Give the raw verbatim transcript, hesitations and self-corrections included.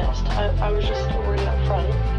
lost. I, I was just already up front.